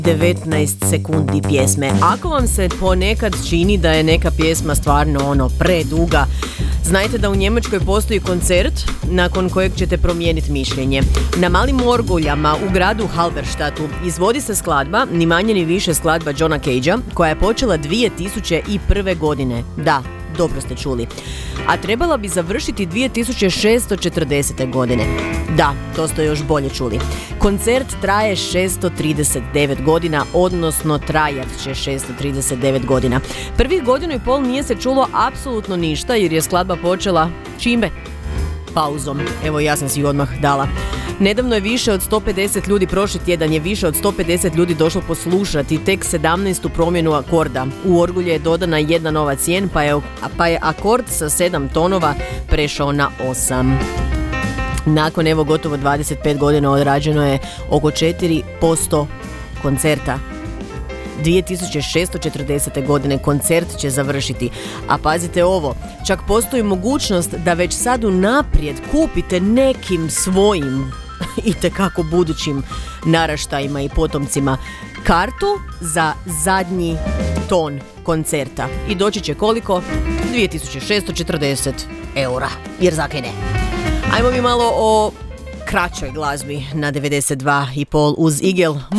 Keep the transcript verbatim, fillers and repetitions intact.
devetnaest sekundi pjesme. Ako vam se ponekad čini da je neka pjesma stvarno ono preduga, znajte da u Njemačkoj postoji koncert nakon kojeg ćete promijeniti mišljenje. Na Malim Orguljama u gradu Halberstadtu izvodi se skladba, ni manje ni više skladba Johna Cagea, koja je počela dvije tisuće prve. godine. Da, dobro ste čuli. A trebala bi završiti dvije tisuće šesto četrdesete. godine. Da, to ste još bolje čuli. Koncert traje šesto trideset devet godina, odnosno trajat će šesto trideset devet godina. Prvih godinu i pol nije se čulo apsolutno ništa jer je skladba počela čime? Pauzom. Evo, ja sam si odmah dala. Nedavno je više od sto pedeset ljudi, prošli tjedan je više od sto pedeset ljudi došlo poslušati tek sedamnaestu promjenu akorda. U orgulje je dodana jedna nova cijen, pa je, pa je akord sa sedam tonova prešao na osam. Nakon evo gotovo dvadeset pet godina odrađeno je oko četiri posto koncerta. dvije tisuće šesto četrdesete. godine koncert će završiti. A pazite ovo, čak postoji mogućnost da već sad unaprijed kupite nekim svojim itekako budućim naraštajima i potomcima kartu za zadnji ton koncerta. I doći će koliko? dvije tisuće šesto četrdeset eura. Jer zakaj ne? Ajmo mi malo o kraćoj glazbi na devedeset dva i pol uz Igel.